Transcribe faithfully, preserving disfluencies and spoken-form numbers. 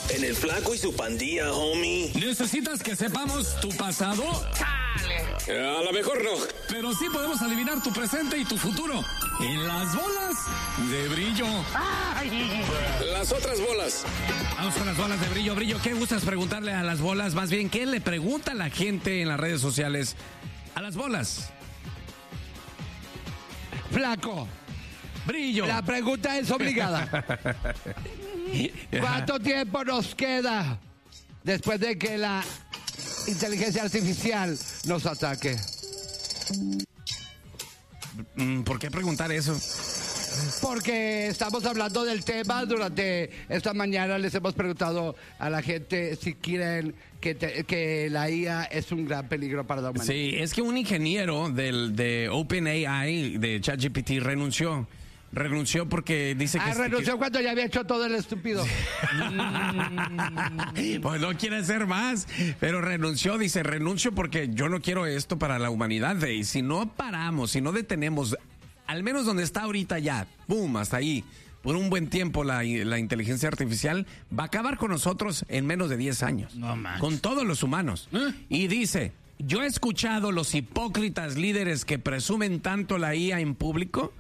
En el Flaco y su pandilla, homie. ¿Necesitas que sepamos tu pasado? Eh, a lo mejor no. Pero sí podemos adivinar tu presente y tu futuro. En las bolas de brillo. Las otras bolas. Vamos con las bolas de brillo. Brillo, ¿qué gustas preguntarle a las bolas? Más bien, ¿qué le pregunta la gente en las redes sociales a las bolas? Flaco, Brillo. la pregunta es obligada. ¿Cuánto tiempo nos queda después de que la inteligencia artificial nos ataque? ¿Por qué preguntar eso? Porque estamos hablando del tema. Durante esta mañana les hemos preguntado a la gente si quieren que, te- que la I A es un gran peligro para la humanidad. Sí, es que un ingeniero del, de OpenAI, de ChatGPT, renunció. Renunció porque dice que... Ah, renunció cuando ya había hecho todo el estúpido. Pues no quiere hacer más, pero renunció, dice, renuncio porque yo no quiero esto para la humanidad. Y si no paramos, si no detenemos, al menos donde está ahorita ya, boom, hasta ahí, por un buen tiempo la, la inteligencia artificial va a acabar con nosotros en menos de diez años. No manches. Con todos los humanos. ¿Eh? Y dice, yo he escuchado los hipócritas líderes que presumen tanto la I A en público